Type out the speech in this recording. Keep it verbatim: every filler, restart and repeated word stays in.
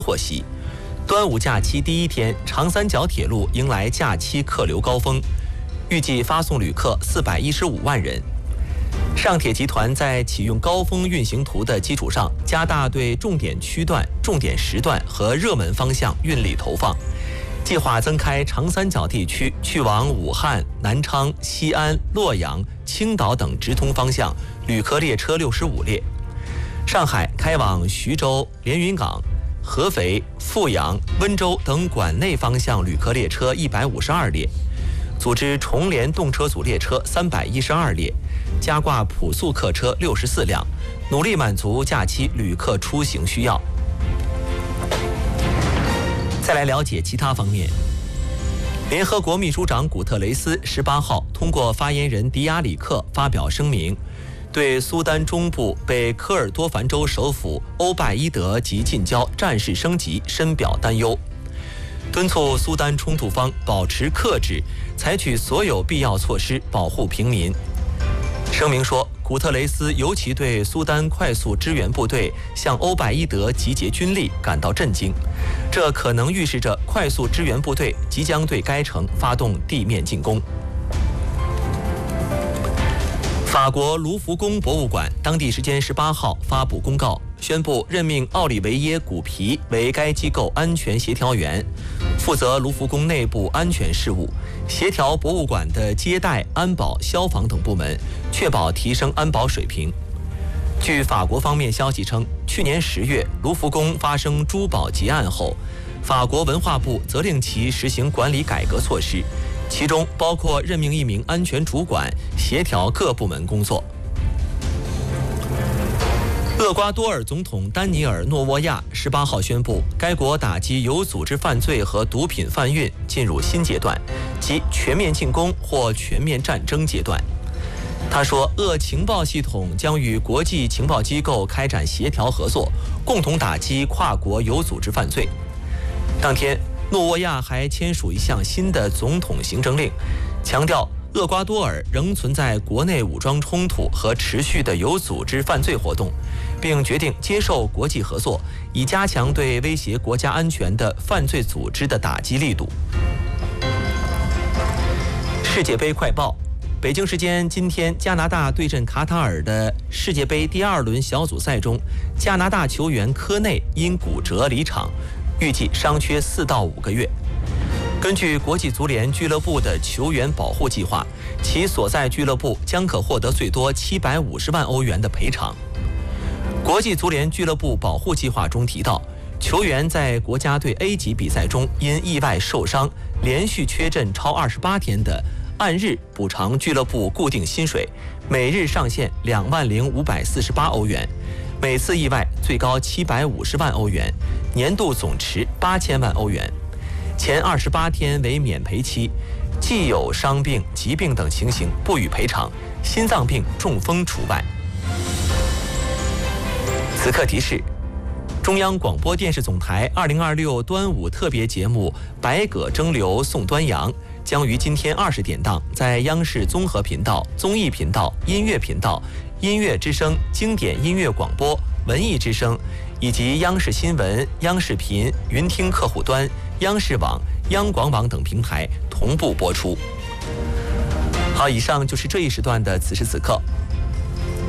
获悉，端午假期第一天，长三角铁路迎来假期客流高峰，预计发送旅客四百一十五万人。上铁集团在启用高峰运行图的基础上，加大对重点区段、重点时段和热门方向运力投放，计划增开长三角地区去往武汉、南昌、西安、洛阳、青岛等直通方向旅客列车六十五列。上海开往徐州、连云港、合肥、阜阳、温州等管内方向旅客列车一百五十二列，组织重联动车组列车三百一十二列，加挂普速客车六十四辆，努力满足假期旅客出行需要。再来了解其他方面。联合国秘书长古特雷斯十八号通过发言人迪亚里克发表声明，对苏丹中部被科尔多凡州首府欧拜伊德及近郊战事升级深表担忧，敦促苏丹冲突方保持克制，采取所有必要措施保护平民。声明说，古特雷斯尤其对苏丹快速支援部队向欧拜伊德集结军力感到震惊，这可能预示着快速支援部队即将对该城发动地面进攻。法国卢浮宫博物馆当地时间十八号发布公告，宣布任命奥利维耶·古皮为该机构安全协调员，负责卢浮宫内部安全事务，协调博物馆的接待、安保、消防等部门，确保提升安保水平。据法国方面消息称，去年十月卢浮宫发生珠宝劫案后，法国文化部责令其实行管理改革措施，其中包括任命一名安全主管，协调各部门工作。厄瓜多尔总统丹尼尔·诺沃亚十八号宣布，该国打击有组织犯罪和毒品贩运进入新阶段，即全面进攻或全面战争阶段。他说，厄情报系统将与国际情报机构开展协调合作，共同打击跨国有组织犯罪。当天，诺沃亚还签署一项新的总统行政令，强调厄瓜多尔仍存在国内武装冲突和持续的有组织犯罪活动，并决定接受国际合作，以加强对威胁国家安全的犯罪组织的打击力度。世界杯快报：北京时间今天，加拿大对阵卡塔尔的世界杯第二轮小组赛中，加拿大球员科内因骨折离场，预计伤缺四到五个月。根据国际足联俱乐部的球员保护计划，其所在俱乐部将可获得最多七百五十万欧元的赔偿。国际足联俱乐部保护计划中提到，球员在国家队 A 级比赛中因意外受伤，连续缺阵超二十八天的，按日补偿俱乐部固定薪水，每日上限两万零五百四十八欧元，每次意外最高七百五十万欧元，年度总值八千万欧元。前二十八天为免赔期，既有伤病、疾病等情形不予赔偿，心脏病、中风除外。此刻提示：中央广播电视总台二零二六端午特别节目《百舸争流送端阳》将于今天二十点档在央视综合频道、综艺频道、音乐频道、音乐之声、经典音乐广播、文艺之声以及央视新闻、央视频、云听客户端、央视网、央广网等平台同步播出。好，以上就是这一时段的此时此刻。